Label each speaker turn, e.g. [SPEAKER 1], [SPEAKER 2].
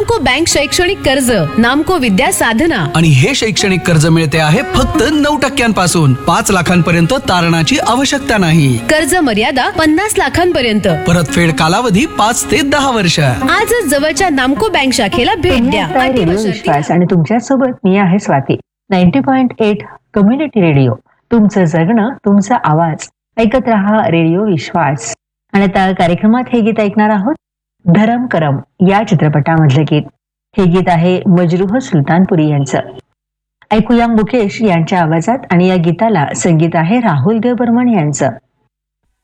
[SPEAKER 1] नामको बँक शैक्षणिक कर्ज, नामको विद्या साधना.
[SPEAKER 2] आणि हे शैक्षणिक कर्ज मिळते आहे फक्त 9% 5 लाखांपर्यंत तारणाची आवश्यकता नाही.
[SPEAKER 1] कर्ज मर्यादा 50 लाखांपर्यंत.
[SPEAKER 2] परतफेड कालावधी 5 ते 10 वर्ष.
[SPEAKER 1] आजच जवळच्या नामको बँक शाखेला भेट द्या.
[SPEAKER 3] रेडिओ विश्वास आणि तुमच्या सोबत मी आहे स्वाती. 90.8 कम्युनिटी रेडिओ, तुमचं जगणं तुमचा आवाज. ऐकत रहा रेडिओ विश्वास. आणि आता कार्यक्रमात हे गीत ऐकणार आहोत, धरम करम या चित्रपटामधलं गीत. हे गीत आहे मजरूह सुलतानपुरी यांचं. ऐकूया मुकेश यांच्या आवाजात, आणि या गीताला संगीत आहे राहुल देव बर्मन यांचं.